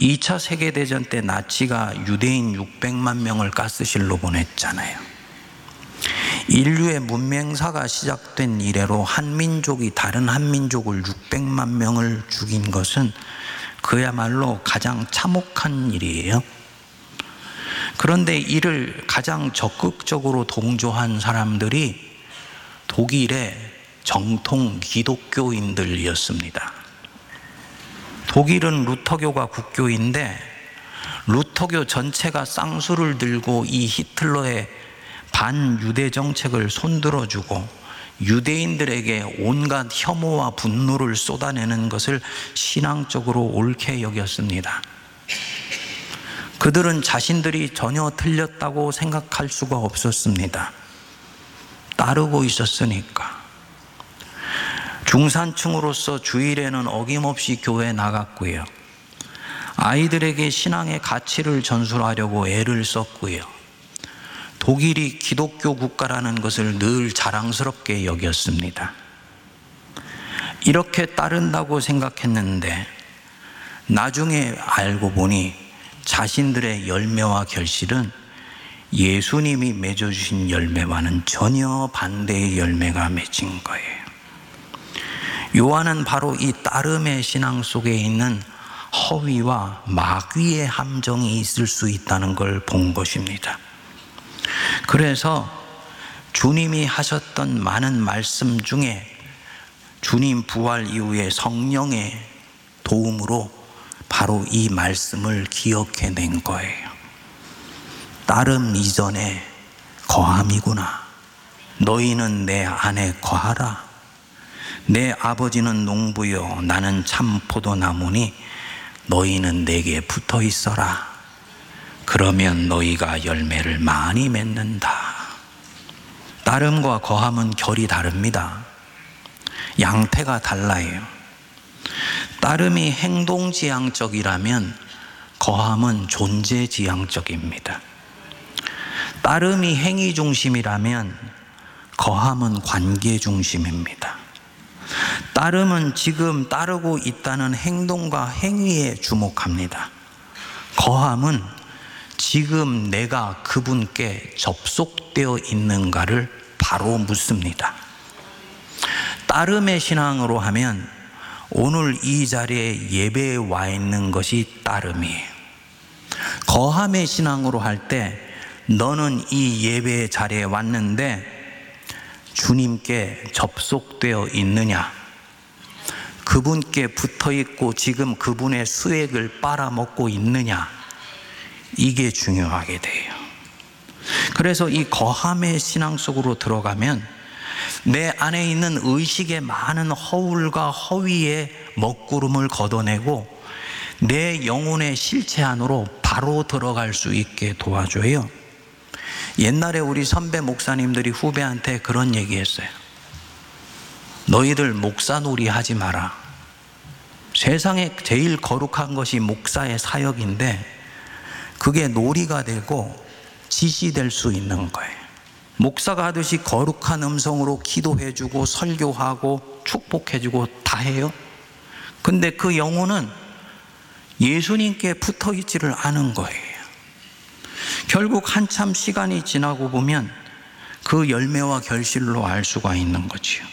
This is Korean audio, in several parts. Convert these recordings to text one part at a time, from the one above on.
2차 세계대전 때 나치가 유대인 600만 명을 가스실로 보냈잖아요. 인류의 문명사가 시작된 이래로 한 민족이 다른 한 민족을 600만 명을 죽인 것은 그야말로 가장 참혹한 일이에요. 그런데 이를 가장 적극적으로 동조한 사람들이 독일의 정통 기독교인들이었습니다. 독일은 루터교가 국교인데 루터교 전체가 쌍수를 들고 이 히틀러의 반유대 정책을 손들어주고 유대인들에게 온갖 혐오와 분노를 쏟아내는 것을 신앙적으로 옳게 여겼습니다. 그들은 자신들이 전혀 틀렸다고 생각할 수가 없었습니다. 따르고 있었으니까. 중산층으로서 주일에는 어김없이 교회에 나갔고요. 아이들에게 신앙의 가치를 전수하려고 애를 썼고요. 독일이 기독교 국가라는 것을 늘 자랑스럽게 여겼습니다. 이렇게 따른다고 생각했는데 나중에 알고 보니 자신들의 열매와 결실은 예수님이 맺어주신 열매와는 전혀 반대의 열매가 맺힌 거예요. 요한은 바로 이 따름의 신앙 속에 있는 허위와 마귀의 함정이 있을 수 있다는 걸 본 것입니다. 그래서 주님이 하셨던 많은 말씀 중에 주님 부활 이후에 성령의 도움으로 바로 이 말씀을 기억해낸 거예요. 따름 이전에 거함이구나. 너희는 내 안에 거하라. 내 아버지는 농부요 나는 참 포도나무니 너희는 내게 붙어 있어라. 그러면 너희가 열매를 많이 맺는다. 따름과 거함은 결이 다릅니다. 양태가 달라요. 따름이 행동지향적이라면 거함은 존재지향적입니다. 따름이 행위중심이라면 거함은 관계중심입니다. 따름은 지금 따르고 있다는 행동과 행위에 주목합니다. 거함은 지금 내가 그분께 접속되어 있는가를 바로 묻습니다. 따름의 신앙으로 하면 오늘 이 자리에 예배에 와 있는 것이 따름이에요. 거함의 신앙으로 할 때 너는 이 예배의 자리에 왔는데 주님께 접속되어 있느냐, 그분께 붙어 있고 지금 그분의 수액을 빨아먹고 있느냐, 이게 중요하게 돼요. 그래서 이 거함의 신앙 속으로 들어가면 내 안에 있는 의식의 많은 허울과 허위의 먹구름을 걷어내고 내 영혼의 실체 안으로 바로 들어갈 수 있게 도와줘요. 옛날에 우리 선배 목사님들이 후배한테 그런 얘기했어요. 너희들 목사놀이 하지 마라. 세상에 제일 거룩한 것이 목사의 사역인데 그게 놀이가 되고 짓이 될 수 있는 거예요. 목사가 하듯이 거룩한 음성으로 기도해주고 설교하고 축복해주고 다 해요. 근데 그 영혼은 예수님께 붙어 있지를 않은 거예요. 결국 한참 시간이 지나고 보면 그 열매와 결실로 알 수가 있는 거지요.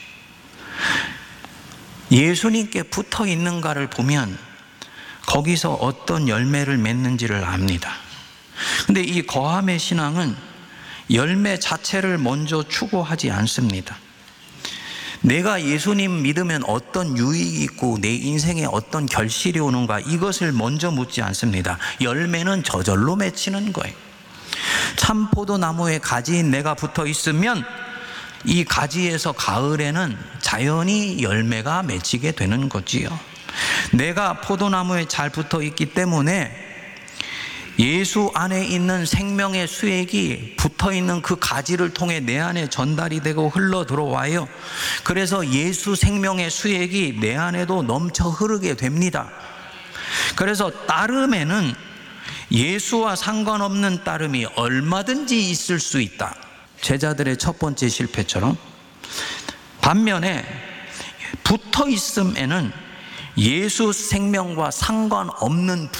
예수님께 붙어 있는가를 보면 거기서 어떤 열매를 맺는지를 압니다. 근데 이 거함의 신앙은 열매 자체를 먼저 추구하지 않습니다. 내가 예수님 믿으면 어떤 유익이 있고 내 인생에 어떤 결실이 오는가, 이것을 먼저 묻지 않습니다. 열매는 저절로 맺히는 거예요. 참포도나무에 가지인 내가 붙어 있으면 이 가지에서 가을에는 자연히 열매가 맺히게 되는 거지요. 내가 포도나무에 잘 붙어 있기 때문에 예수 안에 있는 생명의 수액이 붙어 있는 그 가지를 통해 내 안에 전달이 되고 흘러 들어와요. 그래서 예수 생명의 수액이 내 안에도 넘쳐 흐르게 됩니다. 그래서 따름에는 예수와 상관없는 따름이 얼마든지 있을 수 있다. 제자들의 첫 번째 실패처럼. 반면에 붙어 있음에는 예수 생명과 상관없는